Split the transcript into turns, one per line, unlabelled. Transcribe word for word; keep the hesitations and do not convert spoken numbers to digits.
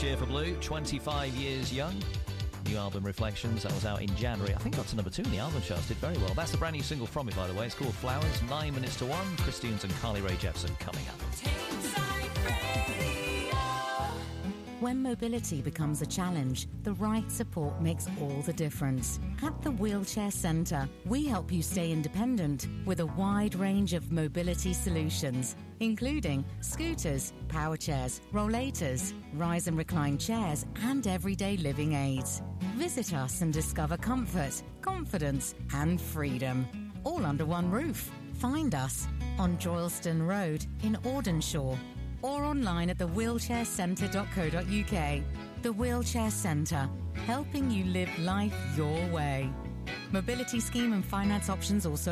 Cheer for Blue, twenty-five years young. New album Reflections, that was out in January. I think got to number two in the album charts, did very well. That's the brand new single from it, by the way. It's called Flowers, nine minutes to one. Chris Tunes and Carly Rae Jepsen coming up.
When mobility becomes a challenge, the right support makes all the difference. At the Wheelchair Centre, we help you stay independent with a wide range of mobility solutions, including scooters, power chairs, rollators, rise and recline chairs, and everyday living aids. Visit us and discover comfort, confidence, and freedom, all under one roof. Find us on Droylston Road in Audenshaw, or online at the wheelchair centre dot co dot uk. The Wheelchair Centre, helping you live life your way. Mobility scheme and finance options also